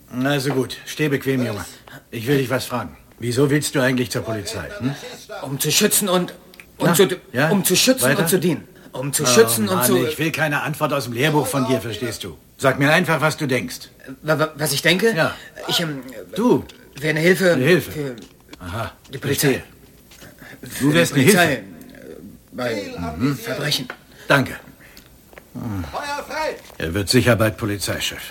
Also gut, steh bequem, Junge. Ich will dich was fragen. Wieso willst du eigentlich zur Polizei? Um zu schützen und zu schützen und zu dienen. Um zu schützen und zu... Ich will keine Antwort aus dem Lehrbuch von dir, verstehst du? Sag mir einfach, was du denkst. Was ich denke? Ja. Du? Wäre eine Hilfe. Eine Hilfe? Für Aha. die Polizei. Du wärst eine Hilfe? Bei Verbrechen. Danke. Feuer frei! Er wird sicher bald Polizeichef.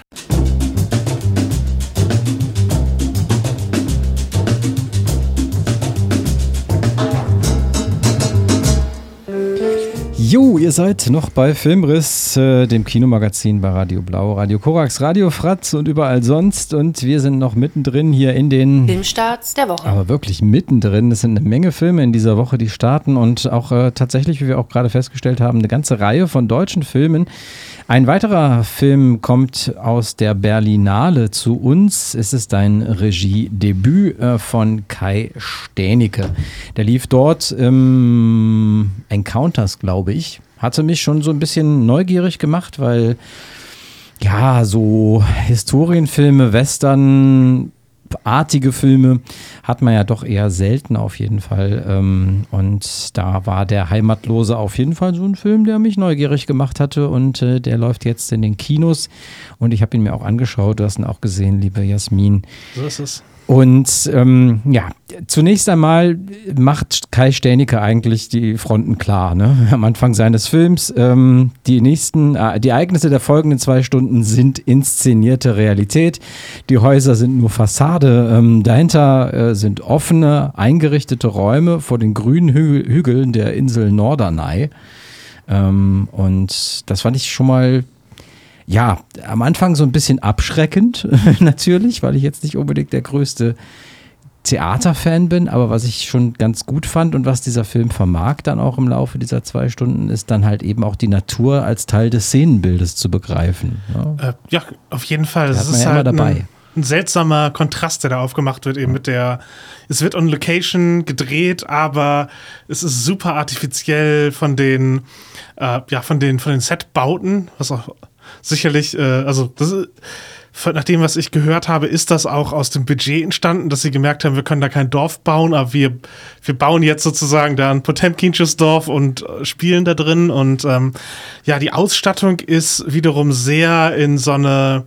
Jo, ihr seid noch bei Filmriss, dem Kinomagazin bei Radio Blau, Radio Korax, Radio Fratz und überall sonst. Und wir sind noch mittendrin hier in den Filmstarts der Woche. Aber wirklich mittendrin. Es sind eine Menge Filme in dieser Woche, die starten. Und auch tatsächlich, wie wir auch gerade festgestellt haben, eine ganze Reihe von deutschen Filmen. Ein weiterer Film kommt aus der Berlinale zu uns. Es ist ein Regiedebüt von Kai Stänicke. Der lief dort im Encounters, glaube ich. Hatte mich schon so ein bisschen neugierig gemacht, weil ja, so Historienfilme, Western, artige Filme hat man ja doch eher selten auf jeden Fall. Und da war der Heimatlose auf jeden Fall so ein Film, der mich neugierig gemacht hatte. Und der läuft jetzt in den Kinos. Und ich habe ihn mir auch angeschaut. Du hast ihn auch gesehen, liebe Jasmin. So ist es. Und ja, zunächst einmal macht Kai Stänicke eigentlich die Fronten klar, ne? Am Anfang seines Films. Die Ereignisse der folgenden 2 Stunden sind inszenierte Realität. Die Häuser sind nur Fassade. Dahinter sind offene, eingerichtete Räume vor den grünen Hügeln der Insel Norderney. Und das fand ich schon mal... Ja, am Anfang so ein bisschen abschreckend, natürlich, weil ich jetzt nicht unbedingt der größte Theaterfan bin, aber was ich schon ganz gut fand und was dieser Film vermag dann auch im Laufe dieser 2 Stunden, ist dann halt eben auch die Natur als Teil des Szenenbildes zu begreifen. Ja, auf jeden Fall. Das ist halt dabei. Ein seltsamer Kontrast, der da aufgemacht wird, eben mit es wird on Location gedreht, aber es ist super artifiziell von den Setbauten, was auch sicherlich, nach dem, was ich gehört habe, ist das auch aus dem Budget entstanden, dass sie gemerkt haben, wir können da kein Dorf bauen, aber wir bauen jetzt sozusagen da ein Potemkinsches Dorf und spielen da drin. Und die Ausstattung ist wiederum sehr in so eine,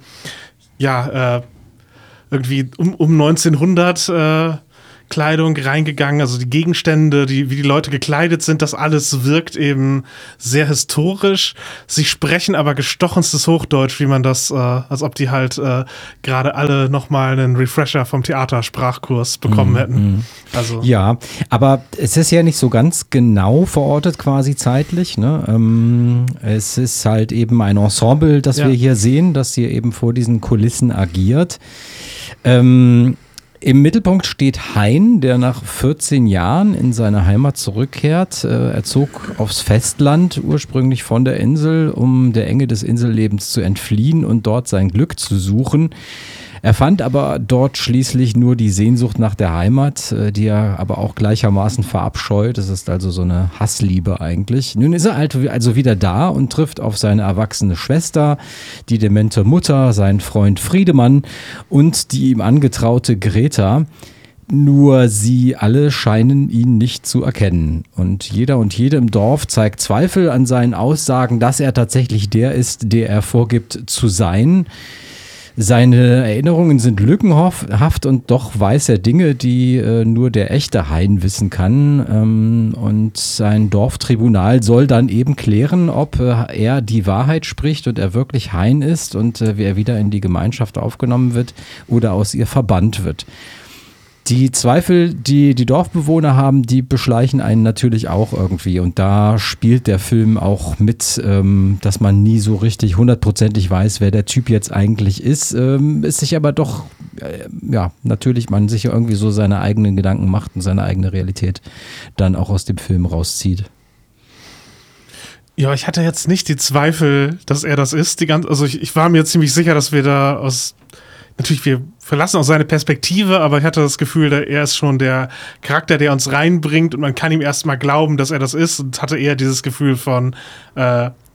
irgendwie um 1900 Kleidung reingegangen, also die Gegenstände, wie die Leute gekleidet sind, das alles wirkt eben sehr historisch. Sie sprechen aber gestochenstes Hochdeutsch, wie man das, als ob die halt gerade alle nochmal einen Refresher vom Theatersprachkurs bekommen hätten. Also ja, aber es ist ja nicht so ganz genau verortet quasi zeitlich, ne? Es ist halt eben ein Ensemble, das wir hier sehen, das hier eben vor diesen Kulissen agiert. Im Mittelpunkt steht Hein, der nach 14 Jahren in seine Heimat zurückkehrt. Er zog aufs Festland, ursprünglich von der Insel, um der Enge des Insellebens zu entfliehen und dort sein Glück zu suchen. Er fand aber dort schließlich nur die Sehnsucht nach der Heimat, die er aber auch gleichermaßen verabscheut. Das ist also so eine Hassliebe eigentlich. Nun ist er also wieder da und trifft auf seine erwachsene Schwester, die demente Mutter, seinen Freund Friedemann und die ihm angetraute Greta. Nur sie alle scheinen ihn nicht zu erkennen. Und jeder und jede im Dorf zeigt Zweifel an seinen Aussagen, dass er tatsächlich der ist, der er vorgibt zu sein. Seine Erinnerungen sind lückenhaft und doch weiß er Dinge, die nur der echte Hein wissen kann. Und sein Dorftribunal soll dann eben klären, ob er die Wahrheit spricht und er wirklich Hein ist und wie er wieder in die Gemeinschaft aufgenommen wird oder aus ihr verbannt wird. Die Zweifel, die die Dorfbewohner haben, die beschleichen einen natürlich auch irgendwie. Und da spielt der Film auch mit, dass man nie so richtig hundertprozentig weiß, wer der Typ jetzt eigentlich ist. Es sich aber doch, natürlich man sich irgendwie so seine eigenen Gedanken macht und seine eigene Realität dann auch aus dem Film rauszieht. Ja, ich hatte jetzt nicht die Zweifel, dass er das ist. Ich war mir ziemlich sicher, dass wir da natürlich, wir verlassen auch seine Perspektive, aber ich hatte das Gefühl, er ist schon der Charakter, der uns reinbringt und man kann ihm erstmal glauben, dass er das ist und hatte eher dieses Gefühl von,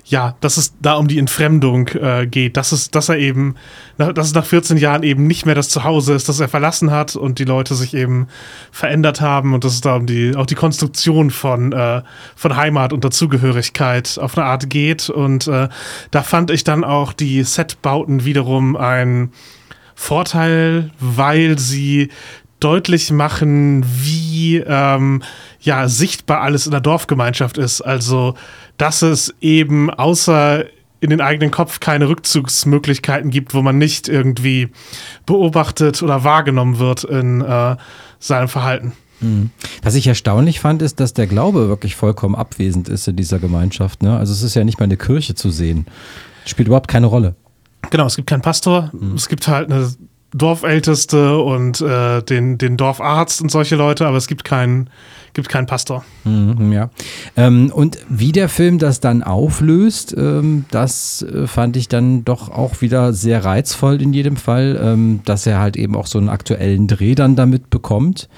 dass es da um die Entfremdung geht, dass es nach 14 Jahren eben nicht mehr das Zuhause ist, das er verlassen hat und die Leute sich eben verändert haben und dass es da um auch die Konstruktion von Heimat und Dazugehörigkeit auf eine Art geht. Und da fand ich dann auch die Setbauten wiederum ein Vorteil, weil sie deutlich machen, wie sichtbar alles in der Dorfgemeinschaft ist. Also, dass es eben außer in den eigenen Kopf keine Rückzugsmöglichkeiten gibt, wo man nicht irgendwie beobachtet oder wahrgenommen wird in seinem Verhalten. Was ich erstaunlich fand, ist, dass der Glaube wirklich vollkommen abwesend ist in dieser Gemeinschaft. Ne? Also es ist ja nicht mal eine Kirche zu sehen. Spielt überhaupt keine Rolle. Genau, es gibt keinen Pastor. Es gibt halt eine Dorfälteste und den Dorfarzt und solche Leute, aber es gibt keinen Pastor. Ja. Und wie der Film das dann auflöst, das fand ich dann doch auch wieder sehr reizvoll in jedem Fall, dass er halt eben auch so einen aktuellen Dreh dann damit bekommt.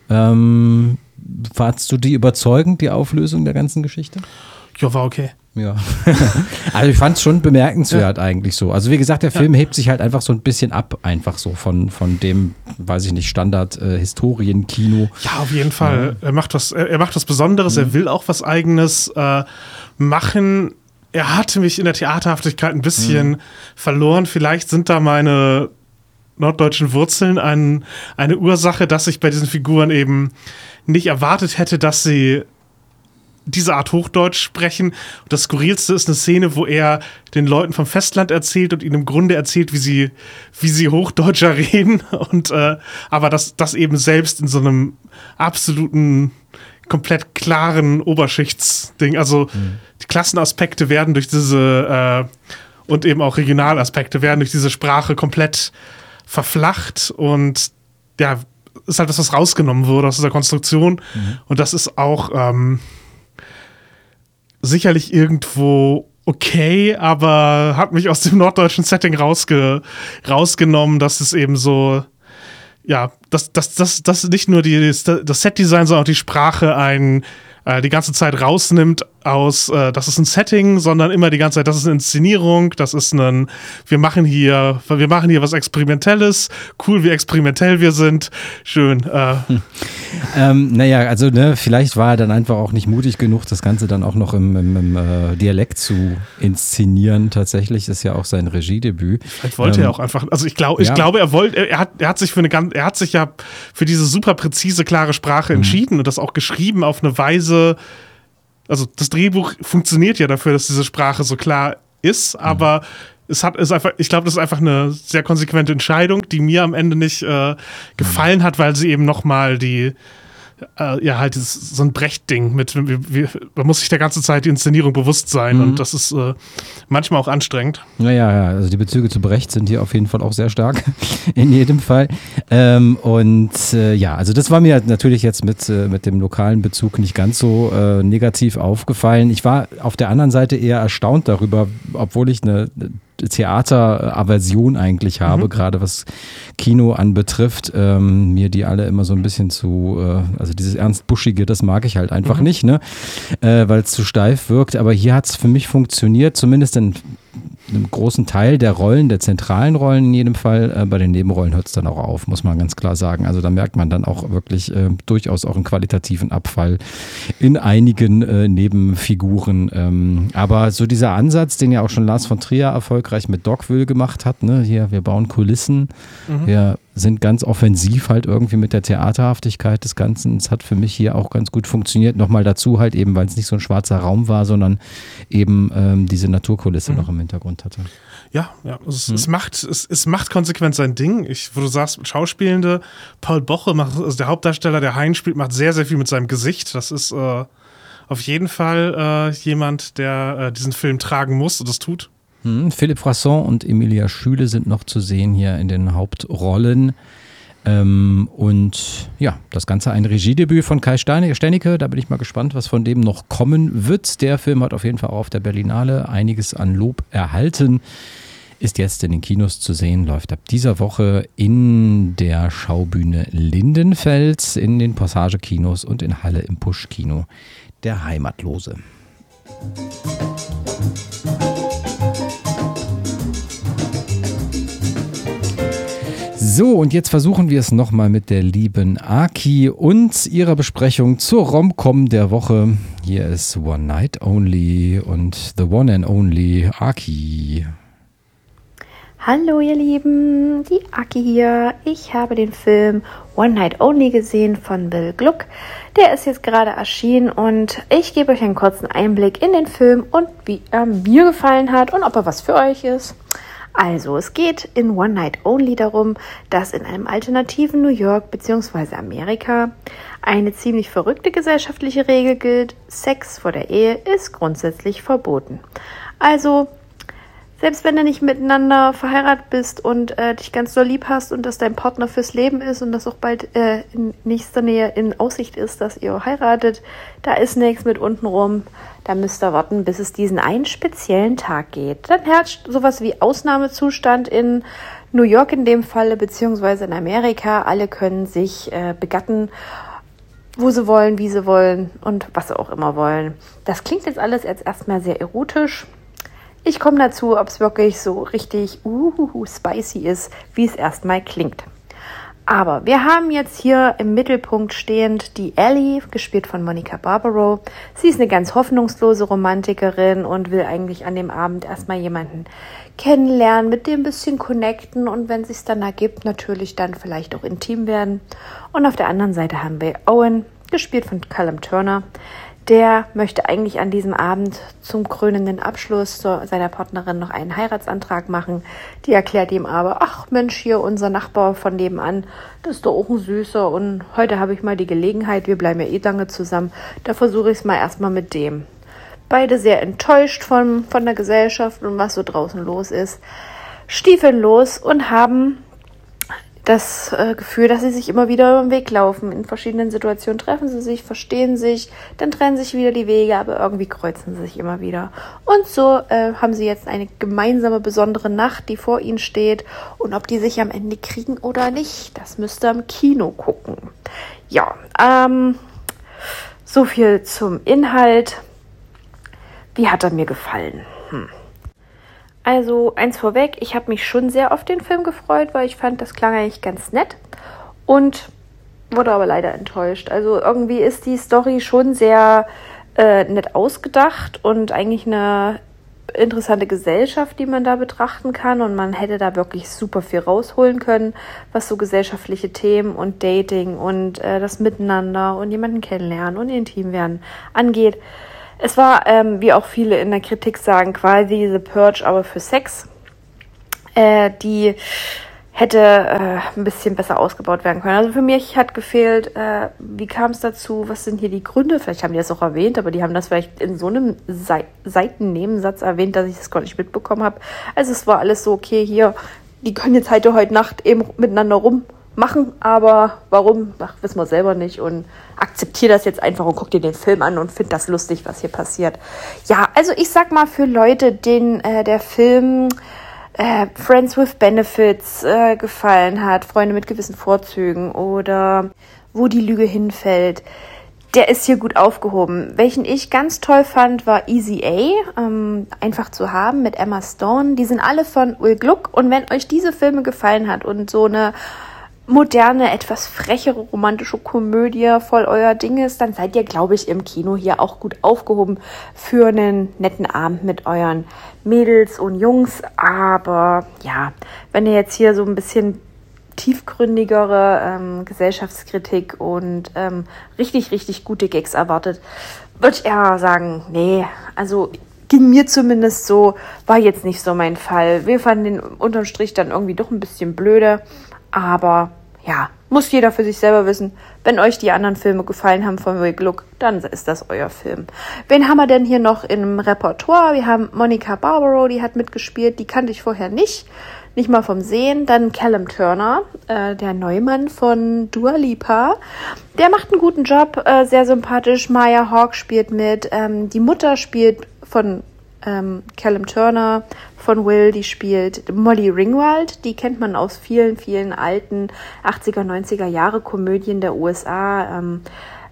Fandst du die überzeugend, die Auflösung der ganzen Geschichte? Ja, war okay. Ja, also ich fand es schon bemerkenswert eigentlich so. Also wie gesagt, der Film hebt sich halt einfach so ein bisschen ab, einfach so von dem, weiß ich nicht, Standard-Historienkino. Ja, auf jeden Fall. Ja. Er macht was Besonderes, er will auch was Eigenes machen. Er hatte mich in der Theaterhaftigkeit ein bisschen verloren. Vielleicht sind da meine norddeutschen Wurzeln eine Ursache, dass ich bei diesen Figuren eben nicht erwartet hätte, dass sie diese Art Hochdeutsch sprechen. Und das Skurrilste ist eine Szene, wo er den Leuten vom Festland erzählt und ihnen im Grunde erzählt, wie sie Hochdeutscher reden. Und aber das eben selbst in so einem absoluten, komplett klaren Oberschichtsding. Also die Klassenaspekte werden durch diese und eben auch Regionalaspekte werden durch diese Sprache komplett verflacht und ja, ist halt was rausgenommen wurde aus dieser Konstruktion. Und das ist auch sicherlich irgendwo okay, aber hat mich aus dem norddeutschen Setting rausgenommen, dass es eben so, ja, dass nicht nur das Setdesign, sondern auch die Sprache die ganze Zeit rausnimmt aus, das ist ein Setting, sondern immer die ganze Zeit, das ist eine Inszenierung, das ist wir machen hier was Experimentelles, cool, wie experimentell wir sind, schön. Naja, also vielleicht war er dann einfach auch nicht mutig genug, das Ganze dann auch noch im Dialekt zu inszenieren. Tatsächlich ist ja auch sein Regiedebüt. Vielleicht wollte er auch einfach, also ich glaube, er hat sich ja für diese super präzise, klare Sprache entschieden und das auch geschrieben auf eine Weise. Also das Drehbuch funktioniert ja dafür, dass diese Sprache so klar ist, aber ich glaube, das ist einfach eine sehr konsequente Entscheidung, die mir am Ende nicht gefallen hat, weil sie eben nochmal so ein Brecht-Ding man muss sich der ganze Zeit die Inszenierung bewusst sein und das ist manchmal auch anstrengend. Ja, also die Bezüge zu Brecht sind hier auf jeden Fall auch sehr stark, in jedem Fall. Also das war mir natürlich jetzt mit dem lokalen Bezug nicht ganz so negativ aufgefallen. Ich war auf der anderen Seite eher erstaunt darüber, obwohl ich eine Theateraversion eigentlich habe, gerade was Kino anbetrifft, mir die alle immer so ein bisschen also dieses Ernst-Buschige, das mag ich halt einfach nicht, ne? Weil es zu steif wirkt, aber hier hat es für mich funktioniert, zumindest in einem großen Teil der Rollen, der zentralen Rollen in jedem Fall. Bei den Nebenrollen hört es dann auch auf, muss man ganz klar sagen. Also da merkt man dann auch wirklich durchaus auch einen qualitativen Abfall in einigen Nebenfiguren. Aber so dieser Ansatz, den ja auch schon Lars von Trier erfolgreich mit Dogville gemacht hat, ne? Hier, wir bauen Kulissen, wir sind ganz offensiv halt irgendwie mit der Theaterhaftigkeit des Ganzen. Es hat für mich hier auch ganz gut funktioniert. Nochmal dazu halt eben, weil es nicht so ein schwarzer Raum war, sondern eben diese Naturkulisse noch im Hintergrund hatte. Ja, es macht konsequent sein Ding. Wo du sagst, Schauspielende, Paul Boche, also der Hauptdarsteller, der Hein spielt, macht sehr, sehr viel mit seinem Gesicht. Das ist auf jeden Fall jemand, der diesen Film tragen muss und das tut. Philipp Frasson und Emilia Schüle sind noch zu sehen hier in den Hauptrollen. Und ja, das Ganze ein Regiedebüt von Kai Stennike. Da bin ich mal gespannt, was von dem noch kommen wird. Der Film hat auf jeden Fall auch auf der Berlinale einiges an Lob erhalten. Ist jetzt in den Kinos zu sehen, läuft ab dieser Woche in der Schaubühne Lindenfels, in den Passage-Kinos und in Halle im Pusch-Kino Der Heimatlose. So, und jetzt versuchen wir es nochmal mit der lieben Aki und ihrer Besprechung zur Rom-Com der Woche. Hier ist One Night Only und The One and Only Aki. Hallo ihr Lieben, die Aki hier. Ich habe den Film One Night Only gesehen von Bill Gluck. Der ist jetzt gerade erschienen und ich gebe euch einen kurzen Einblick in den Film und wie er mir gefallen hat und ob er was für euch ist. Also, es geht in One Night Only darum, dass in einem alternativen New York bzw. Amerika eine ziemlich verrückte gesellschaftliche Regel gilt: Sex vor der Ehe ist grundsätzlich verboten. Also, selbst wenn du nicht miteinander verheiratet bist und dich ganz doll lieb hast und das dein Partner fürs Leben ist und das auch bald in nächster Nähe in Aussicht ist, dass ihr heiratet, da ist nichts mit untenrum. Da müsst ihr warten, bis es diesen einen speziellen Tag geht. Dann herrscht sowas wie Ausnahmezustand in New York in dem Falle, beziehungsweise in Amerika. Alle können sich begatten, wo sie wollen, wie sie wollen und was sie auch immer wollen. Das klingt jetzt alles erstmal sehr erotisch. Ich komme dazu, ob es wirklich so richtig spicy ist, wie es erstmal klingt. Aber wir haben jetzt hier im Mittelpunkt stehend die Ellie, gespielt von Monica Barbaro. Sie ist eine ganz hoffnungslose Romantikerin und will eigentlich an dem Abend erstmal jemanden kennenlernen, mit dem ein bisschen connecten und wenn es sich dann ergibt, natürlich dann vielleicht auch intim werden. Und auf der anderen Seite haben wir Owen, gespielt von Callum Turner. Der möchte eigentlich an diesem Abend zum krönenden Abschluss zu seiner Partnerin noch einen Heiratsantrag machen. Die erklärt ihm aber, ach Mensch, hier unser Nachbar von nebenan, das ist doch auch ein Süßer und heute habe ich mal die Gelegenheit, wir bleiben ja eh lange zusammen, da versuche ich es mal erstmal mit dem. Beide sehr enttäuscht von der Gesellschaft und was so draußen los ist, stiefeln los und haben das Gefühl, dass sie sich immer wieder über den Weg laufen. In verschiedenen Situationen treffen sie sich, verstehen sich, dann trennen sich wieder die Wege, aber irgendwie kreuzen sie sich immer wieder. Und so haben sie jetzt eine gemeinsame besondere Nacht, die vor ihnen steht. Und ob die sich am Ende kriegen oder nicht, das müsst ihr im Kino gucken. Ja, so viel zum Inhalt. Wie hat er mir gefallen? Also eins vorweg, ich habe mich schon sehr auf den Film gefreut, weil ich fand, das klang eigentlich ganz nett und wurde aber leider enttäuscht. Also irgendwie ist die Story schon sehr nett ausgedacht und eigentlich eine interessante Gesellschaft, die man da betrachten kann und man hätte da wirklich super viel rausholen können, was so gesellschaftliche Themen und Dating und das Miteinander und jemanden kennenlernen und intim werden angeht. Es war, wie auch viele in der Kritik sagen, quasi The Purge, aber für Sex. Die hätte ein bisschen besser ausgebaut werden können. Also für mich hat gefehlt, wie kam es dazu, was sind hier die Gründe? Vielleicht haben die das auch erwähnt, aber die haben das vielleicht in so einem Seitennebensatz erwähnt, dass ich das gar nicht mitbekommen habe. Also es war alles so, okay, hier, die können jetzt heute Nacht eben miteinander rummachen, aber warum, wissen wir selber nicht und akzeptiere das jetzt einfach und guck dir den Film an und find das lustig, was hier passiert. Ja, also ich sag mal für Leute, denen der Film Friends with Benefits gefallen hat, Freunde mit gewissen Vorzügen oder Wo die Lüge hinfällt, der ist hier gut aufgehoben. Welchen ich ganz toll fand, war Easy A, einfach zu haben mit Emma Stone. Die sind alle von Will Gluck und wenn euch diese Filme gefallen hat und so eine moderne, etwas frechere romantische Komödie voll euer Ding ist, dann seid ihr, glaube ich, im Kino hier auch gut aufgehoben für einen netten Abend mit euren Mädels und Jungs. Aber ja, wenn ihr jetzt hier so ein bisschen tiefgründigere Gesellschaftskritik und richtig, richtig gute Gags erwartet, würde ich eher sagen, nee, also ging mir zumindest so, war jetzt nicht so mein Fall. Wir fanden den unterm Strich dann irgendwie doch ein bisschen blöde. Aber ja, muss jeder für sich selber wissen. Wenn euch die anderen Filme gefallen haben von Will Gluck, dann ist das euer Film. Wen haben wir denn hier noch im Repertoire? Wir haben Monica Barbaro, die hat mitgespielt. Die kannte ich vorher nicht mal vom Sehen. Dann Callum Turner, der Neumann von Dua Lipa. Der macht einen guten Job, sehr sympathisch. Maya Hawke spielt mit. Die Mutter spielt von Callum Turner, von Will, die spielt Molly Ringwald, die kennt man aus vielen, vielen alten 80er, 90er Jahre Komödien der USA.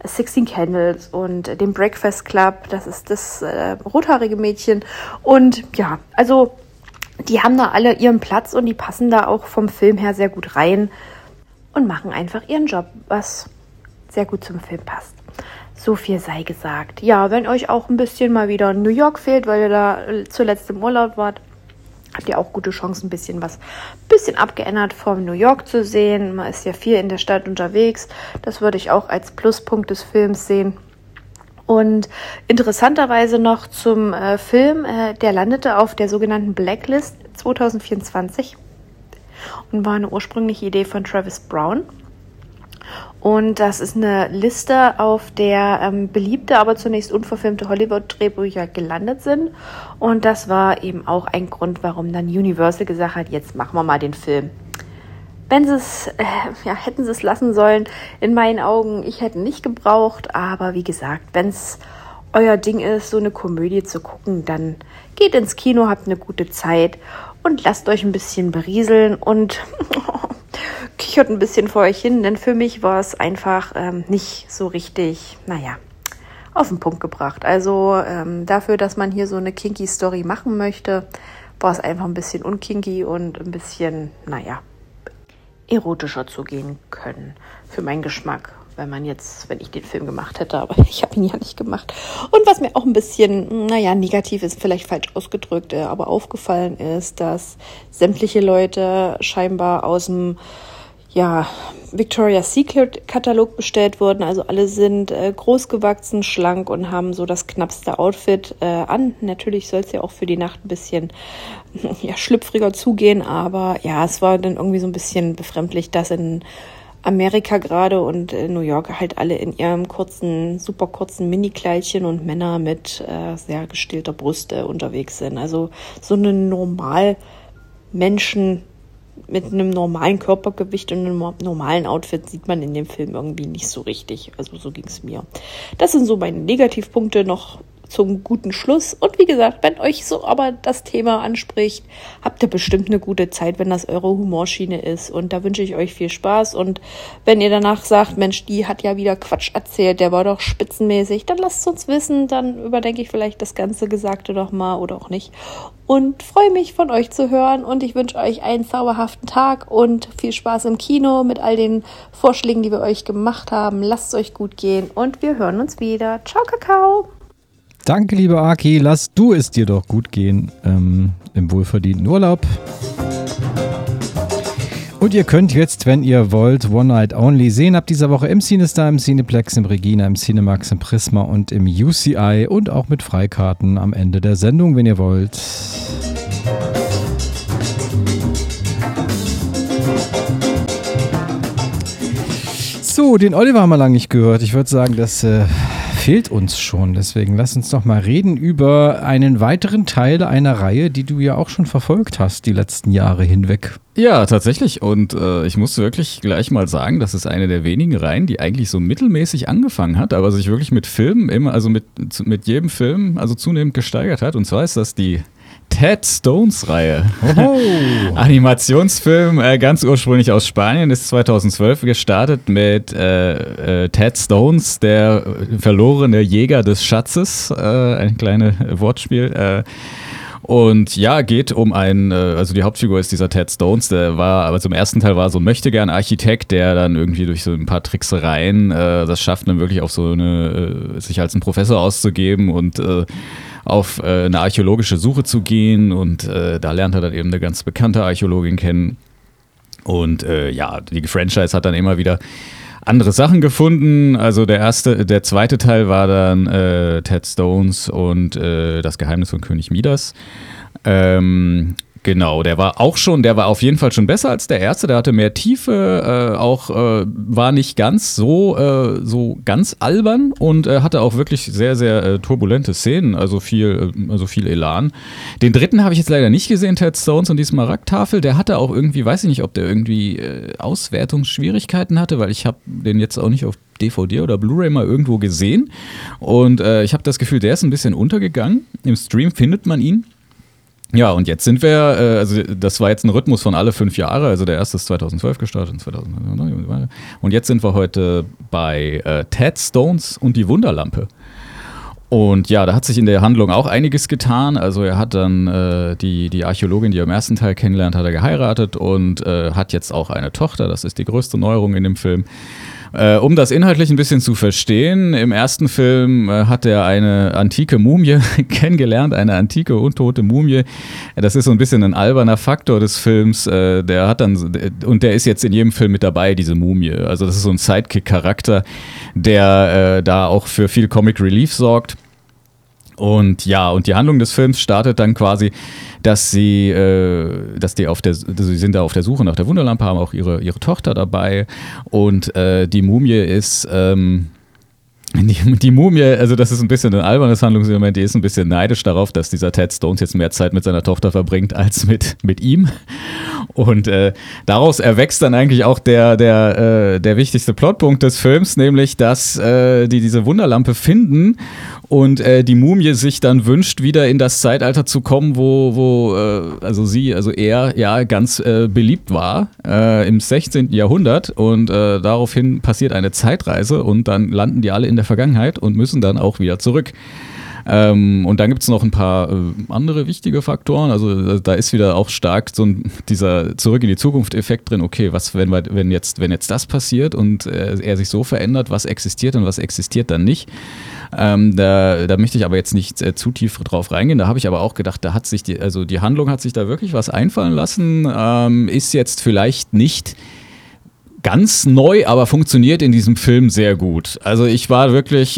16 Candles und dem Breakfast Club, das ist das rothaarige Mädchen. Und ja, also die haben da alle ihren Platz und die passen da auch vom Film her sehr gut rein und machen einfach ihren Job, was sehr gut zum Film passt. So viel sei gesagt. Ja, wenn euch auch ein bisschen mal wieder New York fehlt, weil ihr da zuletzt im Urlaub wart, habt ihr auch gute Chancen, ein bisschen abgeändert vom New York zu sehen. Man ist ja viel in der Stadt unterwegs. Das würde ich auch als Pluspunkt des Films sehen. Und interessanterweise noch zum Film, der landete auf der sogenannten Blacklist 2024 und war eine ursprüngliche Idee von Travis Brown. Und das ist eine Liste, auf der beliebte, aber zunächst unverfilmte Hollywood-Drehbücher gelandet sind. Und das war eben auch ein Grund, warum dann Universal gesagt hat, jetzt machen wir mal den Film. Wenn sie es, hätten sie es lassen sollen, in meinen Augen, ich hätte nicht gebraucht. Aber wie gesagt, wenn es euer Ding ist, so eine Komödie zu gucken, dann geht ins Kino, habt eine gute Zeit und lasst euch ein bisschen berieseln und kichert ein bisschen vor euch hin, denn für mich war es einfach nicht so richtig, auf den Punkt gebracht. Also dafür, dass man hier so eine kinky Story machen möchte, war es einfach ein bisschen unkinky und ein bisschen, erotischer zugehen können für meinen Geschmack. Wenn ich den Film gemacht hätte, aber ich habe ihn ja nicht gemacht. Und was mir auch ein bisschen, negativ ist, vielleicht falsch ausgedrückt, aber aufgefallen ist, dass sämtliche Leute scheinbar aus dem Victoria's Secret Katalog bestellt wurden. Also alle sind großgewachsen, schlank und haben so das knappste Outfit an. Natürlich soll es ja auch für die Nacht ein bisschen schlüpfriger zugehen, aber ja, es war dann irgendwie so ein bisschen befremdlich, dass in Amerika gerade und in New York halt alle in ihrem super kurzen Mini-Kleidchen und Männer mit sehr gestillter Brüste unterwegs sind. Also so einen Menschen mit einem normalen Körpergewicht und einem normalen Outfit sieht man in dem Film irgendwie nicht so richtig. Also so ging es mir. Das sind so meine Negativpunkte noch zum guten Schluss. Und wie gesagt, wenn euch so aber das Thema anspricht, habt ihr bestimmt eine gute Zeit, wenn das eure Humorschiene ist. Und da wünsche ich euch viel Spaß. Und wenn ihr danach sagt, Mensch, die hat ja wieder Quatsch erzählt, der war doch spitzenmäßig, dann lasst es uns wissen. Dann überdenke ich vielleicht das ganze Gesagte doch mal oder auch nicht. Und freue mich, von euch zu hören. Und ich wünsche euch einen zauberhaften Tag und viel Spaß im Kino mit all den Vorschlägen, die wir euch gemacht haben. Lasst es euch gut gehen und wir hören uns wieder. Ciao, Kakao! Danke, liebe Aki. Lass du es dir doch gut gehen im wohlverdienten Urlaub. Und ihr könnt jetzt, wenn ihr wollt, One Night Only sehen. Ab dieser Woche im CineStar, im Cineplex, im Regina, im Cinemax, im Prisma und im UCI und auch mit Freikarten am Ende der Sendung, wenn ihr wollt. So, den Oliver haben wir lange nicht gehört. Ich würde sagen, das fehlt uns schon. Deswegen lass uns doch mal reden über einen weiteren Teil einer Reihe, die du ja auch schon verfolgt hast, die letzten Jahre hinweg. Ja, tatsächlich. Und ich muss wirklich gleich mal sagen, das ist eine der wenigen Reihen, die eigentlich so mittelmäßig angefangen hat, aber sich wirklich mit Filmen immer, also mit jedem Film, also zunehmend gesteigert hat. Und zwar ist das die Ted Stones-Reihe. Oh. Animationsfilm, ganz ursprünglich aus Spanien, ist 2012 gestartet mit Ted Stones, der verlorene Jäger des Schatzes. Ein kleines Wortspiel. Und ja, geht um also die Hauptfigur ist dieser Ted Stones, aber zum ersten Teil war so ein Möchtegern-Architekt, der dann irgendwie durch so ein paar Tricksereien das schafft, dann wirklich auf so sich als ein Professor auszugeben und auf eine archäologische Suche zu gehen und da lernt er dann eben eine ganz bekannte Archäologin kennen und die Franchise hat dann immer wieder andere Sachen gefunden. Also der zweite Teil war dann Ted Stones und das Geheimnis von König Midas. Genau, der war auf jeden Fall schon besser als der erste, der hatte mehr Tiefe, war nicht ganz so ganz albern und hatte auch wirklich sehr, sehr turbulente Szenen, also viel Elan. Den dritten habe ich jetzt leider nicht gesehen, Ted Stones und die Smaragdtafel, der hatte auch irgendwie, weiß ich nicht, ob der irgendwie Auswertungsschwierigkeiten hatte, weil ich habe den jetzt auch nicht auf DVD oder Blu-ray mal irgendwo gesehen und ich habe das Gefühl, der ist ein bisschen untergegangen, im Stream findet man ihn. Ja, und jetzt sind wir, also das war jetzt ein Rhythmus von alle 5 Jahre, also der erste ist 2012 gestartet, 2009, und jetzt sind wir heute bei Tad Stones und die Wunderlampe. Und ja, da hat sich in der Handlung auch einiges getan. Also er hat dann die Archäologin, die er im ersten Teil kennenlernt, hat er geheiratet und hat jetzt auch eine Tochter. Das ist die größte Neuerung in dem Film. Um das inhaltlich ein bisschen zu verstehen, im ersten Film hat er eine antike Mumie kennengelernt, eine antike, untote Mumie. Das ist so ein bisschen ein alberner Faktor des Films. Der ist jetzt in jedem Film mit dabei, diese Mumie. Also das ist so ein Sidekick-Charakter, der da auch für viel Comic Relief sorgt. Und ja, und die Handlung des Films startet dann quasi, dass sie sind da auf der Suche nach der Wunderlampe, haben auch ihre Tochter dabei und die Mumie ist die Mumie, also das ist ein bisschen ein albernes Handlungselement, die ist ein bisschen neidisch darauf, dass dieser Tad Stones jetzt mehr Zeit mit seiner Tochter verbringt als mit ihm. Und daraus erwächst dann eigentlich auch der wichtigste Plotpunkt des Films, nämlich, dass die diese Wunderlampe finden und die Mumie sich dann wünscht, wieder in das Zeitalter zu kommen, wo er ja ganz beliebt war im 16. Jahrhundert und daraufhin passiert eine Zeitreise und dann landen die alle in der Vergangenheit und müssen dann auch wieder zurück. Und dann gibt es noch ein paar andere wichtige Faktoren. Also da ist wieder auch stark dieser Zurück in die Zukunft-Effekt drin. Okay, was, wenn jetzt das passiert und er sich so verändert, was existiert und was existiert dann nicht? Da möchte ich aber jetzt nicht zu tief drauf reingehen. Da habe ich aber auch gedacht, da hat sich die Handlung hat sich da wirklich was einfallen lassen. Ist jetzt vielleicht nicht ganz neu, aber funktioniert in diesem Film sehr gut. Also ich war wirklich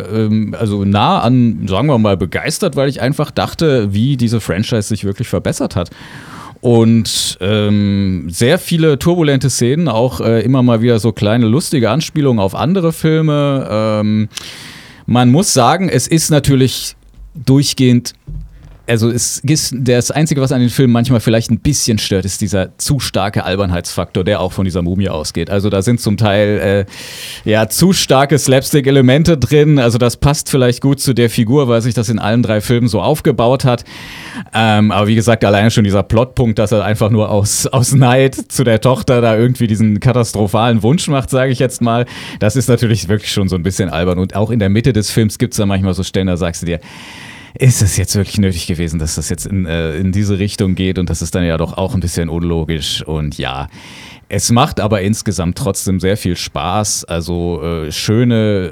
nah an, sagen wir mal, begeistert, weil ich einfach dachte, wie diese Franchise sich wirklich verbessert hat. Und sehr viele turbulente Szenen, auch immer mal wieder so kleine lustige Anspielungen auf andere Filme. Man muss sagen, es ist natürlich durchgehend. Also das Einzige, was an den Filmen manchmal vielleicht ein bisschen stört, ist dieser zu starke Albernheitsfaktor, der auch von dieser Mumie ausgeht. Also da sind zum Teil zu starke Slapstick-Elemente drin. Also das passt vielleicht gut zu der Figur, weil sich das in allen 3 Filmen so aufgebaut hat. Aber wie gesagt, alleine schon dieser Plotpunkt, dass er einfach nur aus Neid zu der Tochter da irgendwie diesen katastrophalen Wunsch macht, sage ich jetzt mal. Das ist natürlich wirklich schon so ein bisschen albern. Und auch in der Mitte des Films gibt es da manchmal so Stellen, da sagst du dir, ist es jetzt wirklich nötig gewesen, dass das jetzt in diese Richtung geht, und das ist dann ja doch auch ein bisschen unlogisch. Und ja, es macht aber insgesamt trotzdem sehr viel Spaß, also schöne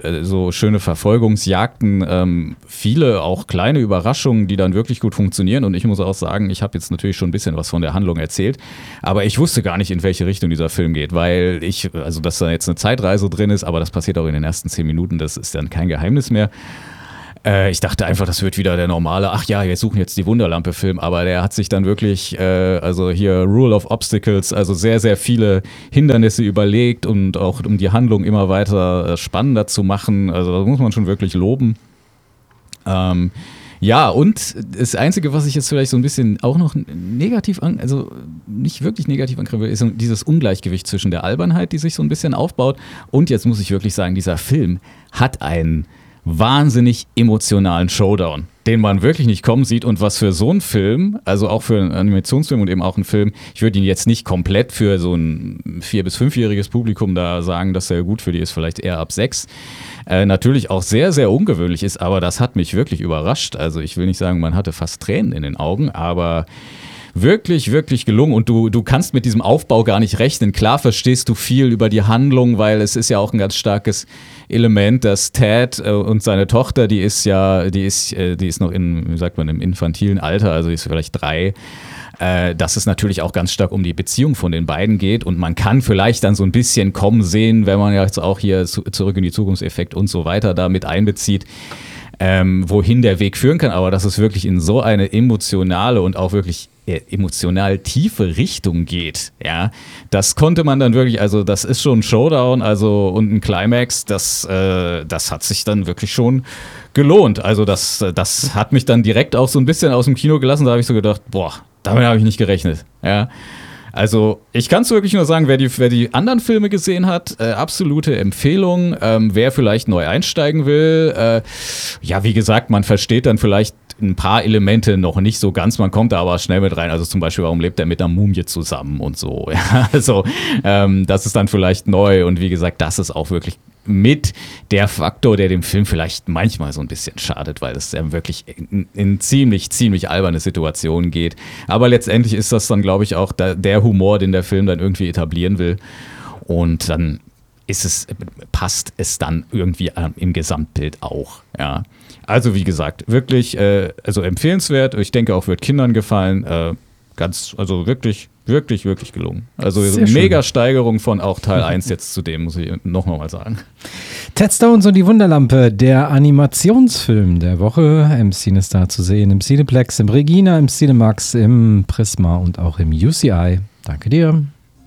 Verfolgungsjagden, viele auch kleine Überraschungen, die dann wirklich gut funktionieren. Und ich muss auch sagen, ich habe jetzt natürlich schon ein bisschen was von der Handlung erzählt, aber ich wusste gar nicht, in welche Richtung dieser Film geht, weil dass da jetzt eine Zeitreise drin ist, aber das passiert auch in den ersten 10 Minuten, das ist dann kein Geheimnis mehr. Ich dachte einfach, das wird wieder der normale, ach ja, wir suchen jetzt die Wunderlampe-Film, aber der hat sich dann wirklich, hier Rule of Obstacles, also sehr, sehr viele Hindernisse überlegt und auch um die Handlung immer weiter spannender zu machen, also das muss man schon wirklich loben. Ja, und das Einzige, was ich jetzt vielleicht so ein bisschen auch noch nicht wirklich negativ angreife, ist dieses Ungleichgewicht zwischen der Albernheit, die sich so ein bisschen aufbaut, und jetzt muss ich wirklich sagen, dieser Film hat einen wahnsinnig emotionalen Showdown, den man wirklich nicht kommen sieht, und was für so einen Film, also auch für einen Animationsfilm und eben auch einen Film, ich würde ihn jetzt nicht komplett für so ein 4- bis 5-jähriges Publikum da sagen, dass er gut für die ist, vielleicht eher ab 6, natürlich auch sehr, sehr ungewöhnlich ist, aber das hat mich wirklich überrascht. Also ich will nicht sagen, man hatte fast Tränen in den Augen, aber wirklich, wirklich gelungen, und du kannst mit diesem Aufbau gar nicht rechnen. Klar verstehst du viel über die Handlung, weil es ist ja auch ein ganz starkes Element, dass Tad und seine Tochter, die ist noch im infantilen Alter, also die ist vielleicht 3, dass es natürlich auch ganz stark um die Beziehung von den beiden geht, und man kann vielleicht dann so ein bisschen kommen sehen, wenn man jetzt auch hier Zurück in die Zukunft-Effekt und so weiter da mit einbezieht, wohin der Weg führen kann, aber dass es wirklich in so eine emotionale und auch wirklich emotional tiefe Richtung geht, ja, das konnte man dann wirklich, also das ist schon ein Showdown, also und ein Climax, das hat sich dann wirklich schon gelohnt, also das hat mich dann direkt auch so ein bisschen aus dem Kino gelassen, da habe ich so gedacht, boah, damit habe ich nicht gerechnet, ja. Also ich kann es wirklich nur sagen, wer die anderen Filme gesehen hat, absolute Empfehlung. Wer vielleicht neu einsteigen will, ja, wie gesagt, man versteht dann vielleicht ein paar Elemente noch nicht so ganz, man kommt da aber schnell mit rein, also zum Beispiel, warum lebt er mit einer Mumie zusammen und so, ja, also das ist dann vielleicht neu und wie gesagt, das ist auch wirklich mit der Faktor, der dem Film vielleicht manchmal so ein bisschen schadet, weil es ja wirklich in ziemlich alberne Situationen geht, aber letztendlich ist das dann, glaube ich, auch der Humor, den der Film dann irgendwie etablieren will und dann passt es dann irgendwie im Gesamtbild auch, ja. Also wie gesagt, wirklich also empfehlenswert. Ich denke auch, wird Kindern gefallen. Also wirklich gelungen. Also mega Steigerung von auch Teil 1 jetzt zu dem, muss ich noch mal sagen. Ted Stones und die Wunderlampe, der Animationsfilm der Woche im Cinestar zu sehen, im Cineplex, im Regina, im Cinemax, im Prisma und auch im UCI. Danke dir.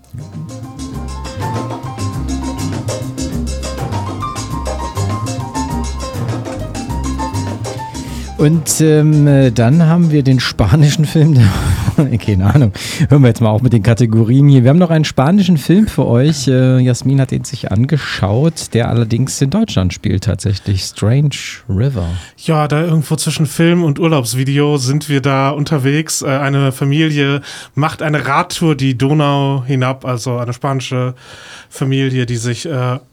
Und dann haben wir den spanischen Film, keine Ahnung, hören wir jetzt mal auf mit den Kategorien hier. Wir haben noch einen spanischen Film für euch. Jasmin hat ihn sich angeschaut, der allerdings in Deutschland spielt tatsächlich, Strange River. Ja, da irgendwo zwischen Film und Urlaubsvideo sind wir da unterwegs. Eine Familie macht eine Radtour die Donau hinab, also eine spanische Familie, die sich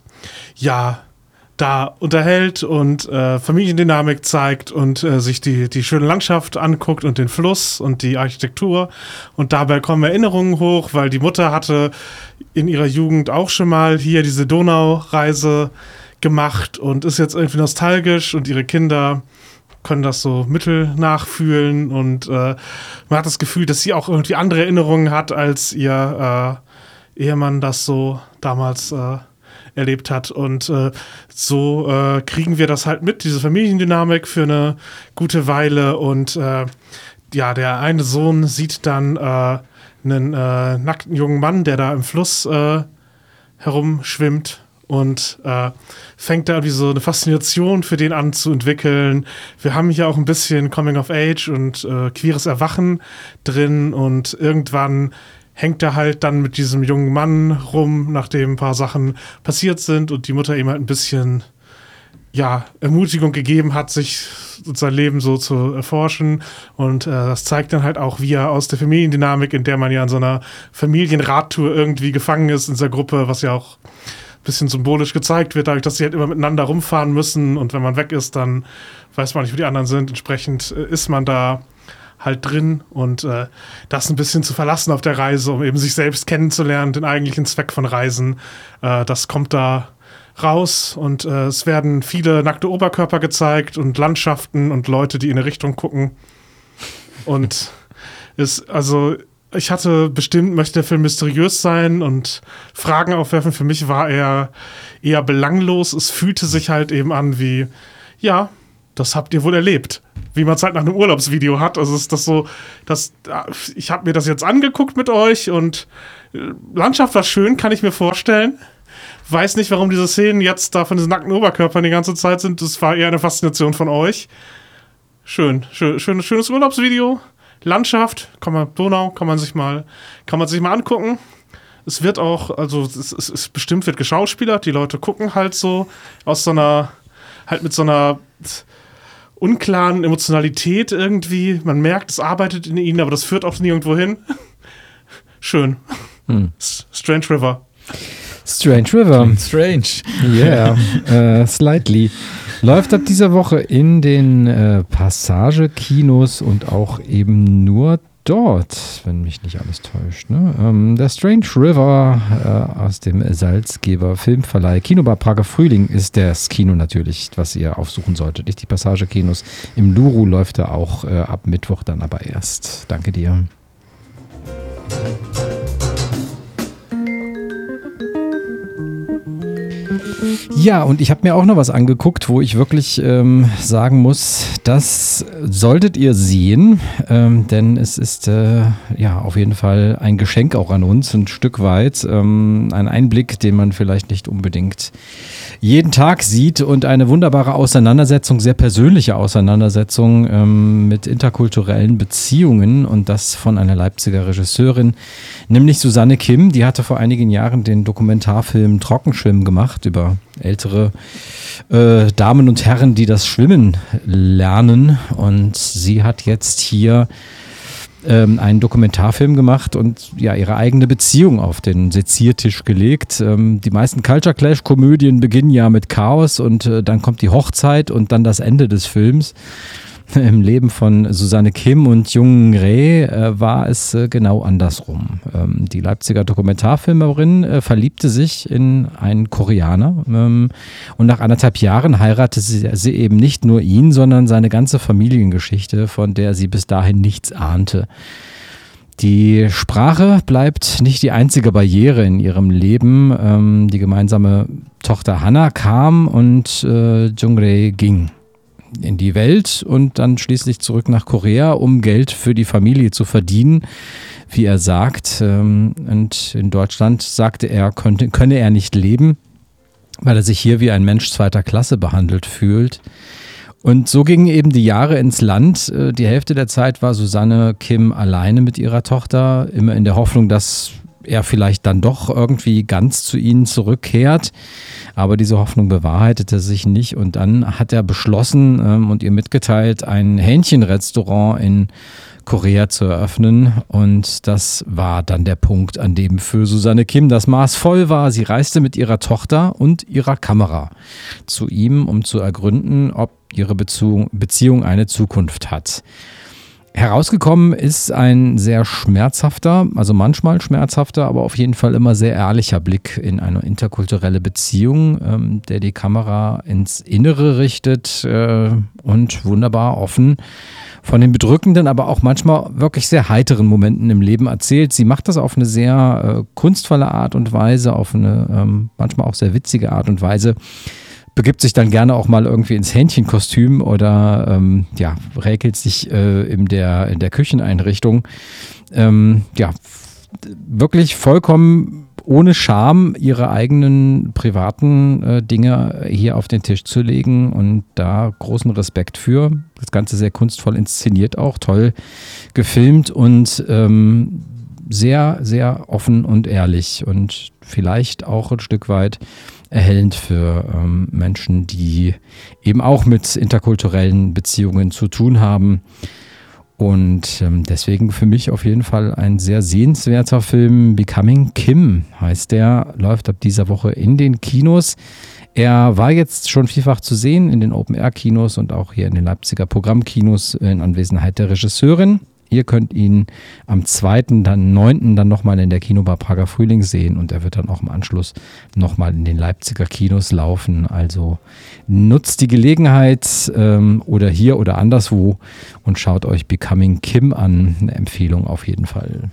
da unterhält und Familiendynamik zeigt und sich die schöne Landschaft anguckt und den Fluss und die Architektur. Und dabei kommen Erinnerungen hoch, weil die Mutter hatte in ihrer Jugend auch schon mal hier diese Donaureise gemacht und ist jetzt irgendwie nostalgisch und ihre Kinder können das so mittel nachfühlen und man hat das Gefühl, dass sie auch irgendwie andere Erinnerungen hat, als ihr Ehemann das so damals erlebt hat und so kriegen wir das halt mit, diese Familiendynamik für eine gute Weile und der eine Sohn sieht dann einen nackten jungen Mann, der da im Fluss herumschwimmt und fängt da irgendwie so eine Faszination für den an zu entwickeln. Wir haben hier auch ein bisschen Coming of Age und queeres Erwachen drin und irgendwann hängt er halt dann mit diesem jungen Mann rum, nachdem ein paar Sachen passiert sind und die Mutter ihm halt ein bisschen Ermutigung gegeben hat, sich sein Leben so zu erforschen und das zeigt dann halt auch, wie er aus der Familiendynamik, in der man ja an so einer Familienradtour irgendwie gefangen ist in dieser Gruppe, was ja auch ein bisschen symbolisch gezeigt wird, dadurch, dass sie halt immer miteinander rumfahren müssen und wenn man weg ist, dann weiß man nicht, wo die anderen sind. Entsprechend ist man da halt drin und das ein bisschen zu verlassen auf der Reise, um eben sich selbst kennenzulernen, den eigentlichen Zweck von Reisen, das kommt da raus und es werden viele nackte Oberkörper gezeigt und Landschaften und Leute, die in eine Richtung gucken und ich hatte bestimmt, möchte der Film mysteriös sein und Fragen aufwerfen, für mich war er eher belanglos, es fühlte sich halt eben an wie, das habt ihr wohl erlebt. Wie man es halt nach einem Urlaubsvideo hat. Also ist das so, ich habe mir das jetzt angeguckt mit euch und Landschaft war schön, kann ich mir vorstellen. Weiß nicht, warum diese Szenen jetzt da von diesen nackten Oberkörpern die ganze Zeit sind. Das war eher eine Faszination von euch. Schönes Urlaubsvideo. Landschaft, Donau, kann man sich mal angucken. Es wird auch, also es bestimmt wird geschauspielert. Die Leute gucken halt so aus so einer, halt mit so einer unklaren Emotionalität irgendwie. Man merkt, es arbeitet in ihnen, aber das führt auch nirgendwo hin. Schön. Strange River. Strange River. Strange. Yeah, slightly. Läuft ab dieser Woche in den Passage-Kinos und auch eben nur dort, wenn mich nicht alles täuscht. Ne? Der Strange River aus dem Salzgeber Filmverleih Kinobar Prager Frühling ist das Kino natürlich, was ihr aufsuchen solltet. Nicht die Passage-Kinos. Im Luru läuft er auch ab Mittwoch dann aber erst. Danke dir. Ja, und ich habe mir auch noch was angeguckt, wo ich wirklich sagen muss, das solltet ihr sehen, denn es ist auf jeden Fall ein Geschenk auch an uns, ein Stück weit, ein Einblick, den man vielleicht nicht unbedingt jeden Tag sieht und eine wunderbare Auseinandersetzung, sehr persönliche Auseinandersetzung mit interkulturellen Beziehungen und das von einer Leipziger Regisseurin, nämlich Susanne Kim, die hatte vor einigen Jahren den Dokumentarfilm Trockenschwimmen gemacht über ältere Damen und Herren, die das Schwimmen lernen. Und sie hat jetzt hier einen Dokumentarfilm gemacht und ja ihre eigene Beziehung auf den Seziertisch gelegt. Die meisten Culture Clash-Komödien beginnen ja mit Chaos und dann kommt die Hochzeit und dann das Ende des Films. Im Leben von Susanne Kim und Jung Rae war es genau andersrum. Die Leipziger Dokumentarfilmerin verliebte sich in einen Koreaner und nach 1,5 Jahren heiratete sie eben nicht nur ihn, sondern seine ganze Familiengeschichte, von der sie bis dahin nichts ahnte. Die Sprache bleibt nicht die einzige Barriere in ihrem Leben. Die gemeinsame Tochter Hannah kam und Jung Rae ging in die Welt und dann schließlich zurück nach Korea, um Geld für die Familie zu verdienen, wie er sagt. Und in Deutschland sagte er, könne er nicht leben, weil er sich hier wie ein Mensch zweiter Klasse behandelt fühlt. Und so gingen eben die Jahre ins Land. Die Hälfte der Zeit war Susanne Kim alleine mit ihrer Tochter, immer in der Hoffnung, dass er vielleicht dann doch irgendwie ganz zu ihnen zurückkehrt. Aber diese Hoffnung bewahrheitete sich nicht und dann hat er beschlossen und ihr mitgeteilt, ein Hähnchenrestaurant in Korea zu eröffnen und das war dann der Punkt, an dem für Susanne Kim das Maß voll war. Sie reiste mit ihrer Tochter und ihrer Kamera zu ihm, um zu ergründen, ob ihre Beziehung eine Zukunft hat. Herausgekommen ist ein sehr schmerzhafter, also manchmal schmerzhafter, aber auf jeden Fall immer sehr ehrlicher Blick in eine interkulturelle Beziehung, der die Kamera ins Innere richtet und wunderbar offen von den bedrückenden, aber auch manchmal wirklich sehr heiteren Momenten im Leben erzählt. Sie macht das auf eine sehr kunstvolle Art und Weise, auf eine manchmal auch sehr witzige Art und Weise. Begibt sich dann gerne auch mal irgendwie ins Hähnchenkostüm oder räkelt sich in der Kücheneinrichtung. Wirklich vollkommen ohne Scham ihre eigenen privaten Dinge hier auf den Tisch zu legen und da großen Respekt für. Das Ganze sehr kunstvoll inszeniert auch, toll gefilmt und sehr, sehr offen und ehrlich und vielleicht auch ein Stück weit erhellend für Menschen, die eben auch mit interkulturellen Beziehungen zu tun haben. Und deswegen für mich auf jeden Fall ein sehr sehenswerter Film. Becoming Kim heißt der, läuft ab dieser Woche in den Kinos. Er war jetzt schon vielfach zu sehen in den Open-Air-Kinos und auch hier in den Leipziger Programmkinos in Anwesenheit der Regisseurin. Ihr könnt ihn am 2.9. dann nochmal in der Kinobar Prager Frühling sehen und er wird dann auch im Anschluss nochmal in den Leipziger Kinos laufen. Also nutzt die Gelegenheit oder hier oder anderswo und schaut euch Becoming Kim an. Eine Empfehlung auf jeden Fall.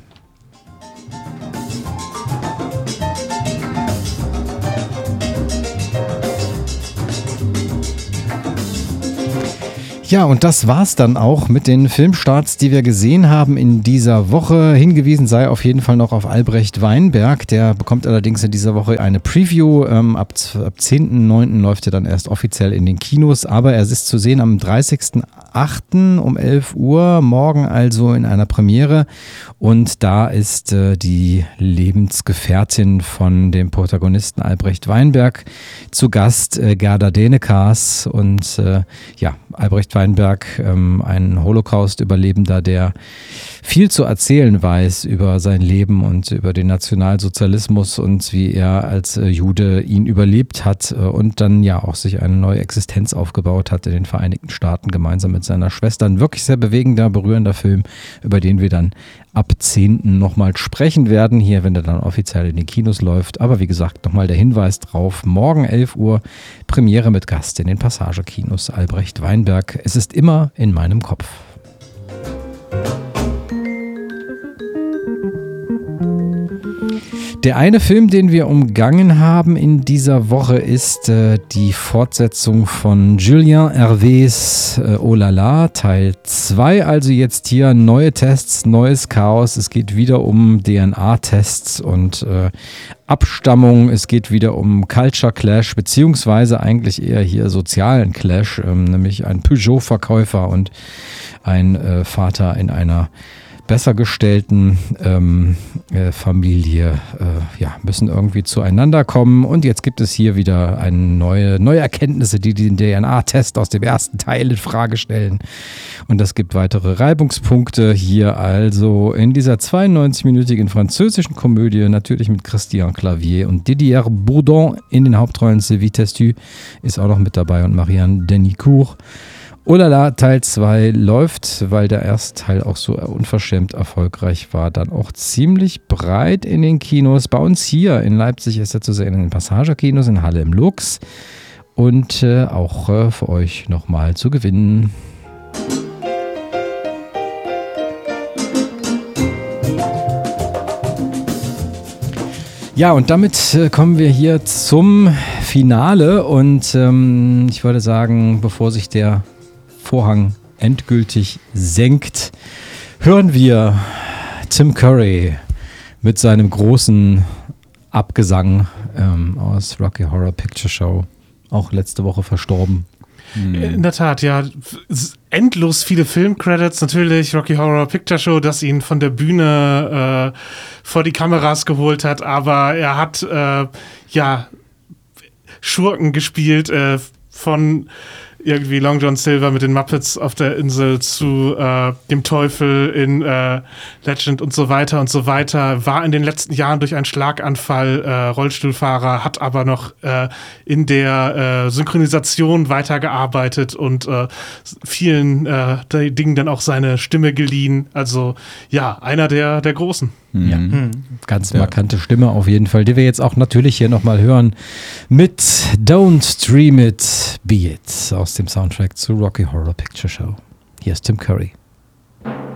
Ja, und das war's dann auch mit den Filmstarts, die wir gesehen haben in dieser Woche. Hingewiesen sei auf jeden Fall noch auf Albrecht Weinberg. Der bekommt allerdings in dieser Woche eine Preview. Ab 10.9. läuft er dann erst offiziell in den Kinos. Aber er ist zu sehen am 30.8. um 11 Uhr, morgen also in einer Premiere. Und da ist die Lebensgefährtin von dem Protagonisten Albrecht Weinberg zu Gast, Gerda Denekars. Und Albrecht Weinberg, ein Holocaust-Überlebender, der viel zu erzählen weiß über sein Leben und über den Nationalsozialismus und wie er als Jude ihn überlebt hat und dann ja auch sich eine neue Existenz aufgebaut hat in den Vereinigten Staaten gemeinsam mit seiner Schwester. Ein wirklich sehr bewegender, berührender Film, über den wir dann ab 10. nochmal sprechen werden, hier, wenn der dann offiziell in den Kinos läuft. Aber wie gesagt, nochmal der Hinweis drauf, morgen 11 Uhr Premiere mit Gast in den Passagekinos, Albrecht Weinberg. Es ist immer in meinem Kopf. Der eine Film, den wir umgangen haben in dieser Woche, ist die Fortsetzung von Julien Hervés Oh la la, Teil 2. Also jetzt hier neue Tests, neues Chaos. Es geht wieder um DNA-Tests und Abstammung. Es geht wieder um Culture Clash, beziehungsweise eigentlich eher hier sozialen Clash, nämlich ein Peugeot-Verkäufer und ein Vater in einer besser gestellten Familie müssen irgendwie zueinander kommen. Und jetzt gibt es hier wieder neue Erkenntnisse, die den DNA-Test aus dem ersten Teil in Frage stellen. Und das gibt weitere Reibungspunkte hier also in dieser 92-minütigen französischen Komödie, natürlich mit Christian Clavier und Didier Bourdon in den Hauptrollen. Sylvie Testu ist auch noch mit dabei und Marianne Denicourt. Oh la la, Teil 2 läuft, weil der erste Teil auch so unverschämt erfolgreich war, dann auch ziemlich breit in den Kinos. Bei uns hier in Leipzig ist er zu sehen in den Passager-Kinos, in Halle im Lux und auch für euch nochmal zu gewinnen. Ja, und damit kommen wir hier zum Finale und ich würde sagen, bevor sich der Vorhang endgültig senkt, hören wir Tim Curry mit seinem großen Abgesang aus Rocky Horror Picture Show, auch letzte Woche verstorben. In der Tat, ja. Endlos viele Filmcredits, natürlich Rocky Horror Picture Show, das ihn von der Bühne vor die Kameras geholt hat, aber er hat Schurken gespielt, von irgendwie Long John Silver mit den Muppets auf der Insel zu dem Teufel in Legend und so weiter, war in den letzten Jahren durch einen Schlaganfall Rollstuhlfahrer, hat aber noch in der Synchronisation weitergearbeitet und vielen Dingen dann auch seine Stimme geliehen. Also ja, einer der Großen. Ja. Ganz markante Stimme auf jeden Fall, die wir jetzt auch natürlich hier nochmal hören mit Don't Dream It, Be It aus dem Soundtrack zu Rocky Horror Picture Show. Hier ist Tim Curry.